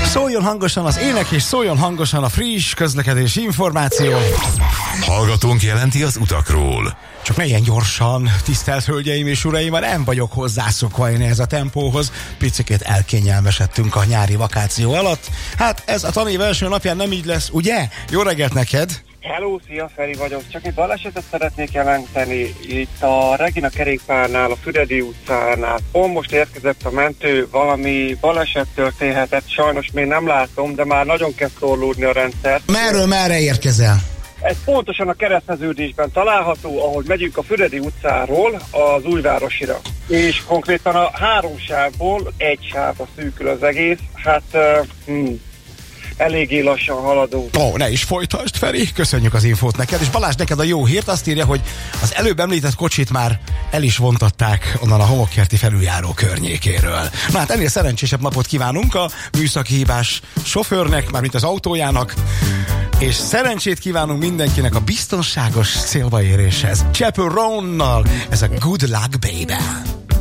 Szóljon hangosan az ének, és szóljon hangosan a friss közlekedési információ. Hallgatónk jelenti az utakról. Csak ne ilyen gyorsan, tisztelt hölgyeim és uraim, már nem vagyok hozzászokva én ez a tempóhoz. Picikét elkényelmesedtünk a nyári vakáció alatt. Hát ez a tanév első napján nem így lesz, ugye? Jó reggelt neked! Hello, szia, Feri vagyok. Csak egy balesetet szeretnék jelenteni. Itt a Regina kerékpárnál, a Füredi utcánál. Most érkezett a mentő, valami baleset történhetett. Sajnos még nem látom, de már nagyon kezd torlódni a rendszer. Merről merre érkezel? Ez pontosan a kereszteződésben található, ahogy megyünk a Füredi utcáról az Újvárosira. És konkrétan a 3 sávból 1 sávba szűkül az egész. Hát... eléggé lassan haladunk. Ne is folytasd, Feri, köszönjük az infót neked, és Balázs, neked a jó hírt, azt írja, hogy az előbb említett kocsit már el is vontatták onnan a homokkerti felüljáró környékéről. Na hát ennél szerencsésebb napot kívánunk a műszaki hibás sofőrnek, mármint az autójának, és szerencsét kívánunk mindenkinek a biztonságos célba éréshez. Chaperone-nal, ez a Good Luck Baby.